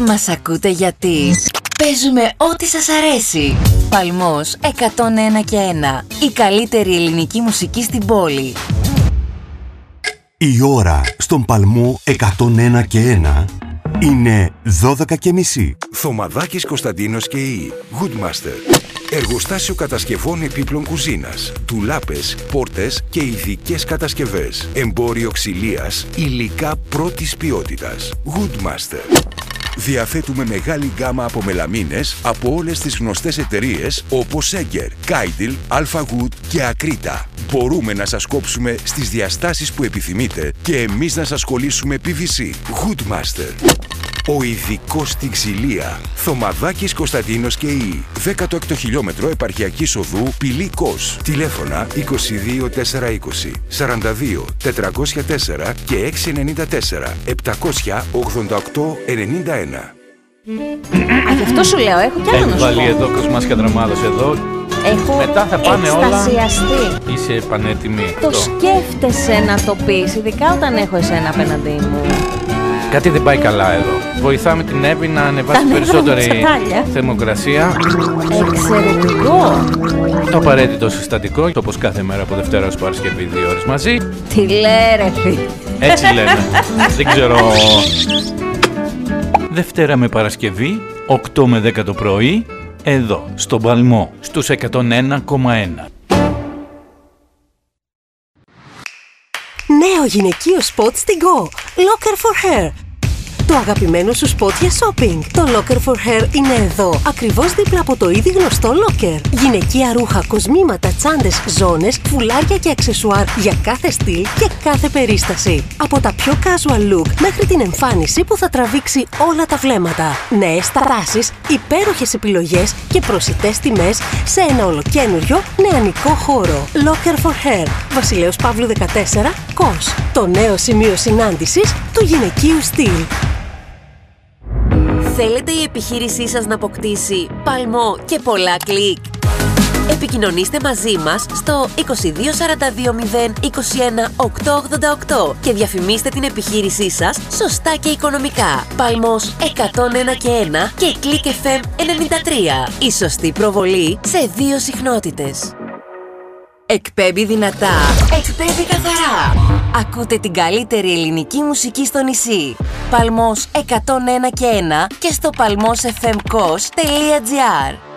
Μας ακούτε γιατί παίζουμε ό,τι σας αρέσει. Παλμός 101 και 1. Η καλύτερη ελληνική μουσική στην πόλη. Η ώρα στον Παλμό 101 και 1 είναι 12:30. Θωμαδάκης Κωνσταντίνος και η Goodmaster. Εργοστάσιο κατασκευών επίπλων κουζίνας, τουλάπες, πόρτες και ειδικές κατασκευές. Εμπόριο ξυλίας, υλικά πρώτης ποιότητας. Goodmaster. Διαθέτουμε μεγάλη γκάμα από μελαμίνες από όλες τις γνωστές εταιρείες όπως Eger, Kaidil, Alpha Wood και Akrita. Μπορούμε να σας κόψουμε στις διαστάσεις που επιθυμείτε και εμείς να σας κολλήσουμε PVC. Goodmaster. Ο ειδικός στην ξυλία. Θωμαδάκης Κωνσταντίνος και η 16ο χιλιόμετρο επαρχιακής οδού Πηλίκος. Τηλέφωνα 22 420 42 404 και 694 788 91. Γι' αυτό σου λέω, έχω κι άλλο να σου πω. Βάλει εδώ Κοσμάς Δραμάδος εδώ. Έχω μετά θα πάνε εκστασιαστεί. όλα. Είσαι πανέτοιμη. Το σκέφτεσαι να το πεις, ειδικά όταν έχω εσένα απέναντί μου. Κάτι δεν πάει καλά εδώ. Βοηθάμε την Εύη να ανεβάσει περισσότερη θερμοκρασία. Εξαιρετικό. Το απαραίτητο συστατικό, όπως κάθε μέρα από Δευτέρα ως Παρασκευή 2 ώρες μαζί. Τι λέει ρε. Έτσι λένε. Δεν ξέρω. Δευτέρα με Παρασκευή, 8 με 10 το πρωί, εδώ, στον Παλμό, στους 101,1. Νέο γυναικείο σποτ στην Go. Locker for Hair. Το αγαπημένο σου σποτ για shopping. Το Locker for Hair είναι εδώ, ακριβώς δίπλα από το ήδη γνωστό Locker. Γυναικεία ρούχα, κοσμήματα, τσάντες, ζώνες, φουλάρια και αξεσουάρ για κάθε στυλ και κάθε περίσταση. Από τα πιο casual look μέχρι την εμφάνιση που θα τραβήξει όλα τα βλέμματα. Νέες τάσεις, υπέροχες επιλογές και προσιτές τιμές σε ένα ολοκένουργιο νεανικό χώρο. Locker for Hair. Βασιλέως Παύλου 14, COS. Το νέο σημείο συνάντησης του γυναικείου στυλ. Θέλετε η επιχείρησή σας να αποκτήσει παλμό και πολλά κλικ? Επικοινωνήστε μαζί μας στο 22 42 0 21 888 και διαφημίστε την επιχείρησή σας σωστά και οικονομικά. Παλμός 101 και 1 και Click FM 93. Η σωστή προβολή σε 2 συχνότητες. Εκπέμπει δυνατά, εκπέμπει καθαρά. Ακούτε την καλύτερη ελληνική μουσική στο νησί. Παλμός 101 και 1 και στο palmosfmkos.gr.